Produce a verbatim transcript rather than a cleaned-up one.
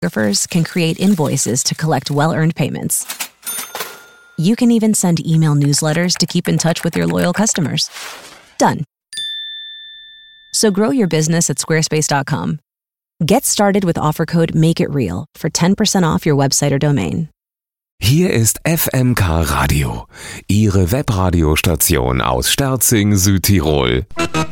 Photographers can create invoices to collect well-earned payments. You can even send email newsletters to keep in touch with your loyal customers. Done. So grow your business at squarespace dot com. Get started with offer code MAKEITREAL for ten percent off your website or domain. Hier ist F M K Radio, Ihre Webradiostation aus Sterzing, Südtirol.